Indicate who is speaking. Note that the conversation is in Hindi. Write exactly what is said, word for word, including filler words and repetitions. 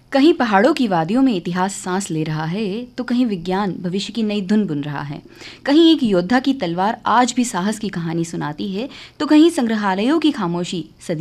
Speaker 1: कहीं पहाड़ों की वादियों में इतिहास सांस ले रहा है, तो कहीं विज्ञान भविष्य की नई धुन बुन रहा है। कहीं एक योद्धा की तलवार आज भी साहस की कहानी सुनाती है, तो कहीं संग्रहालयों की खामोशी सदियों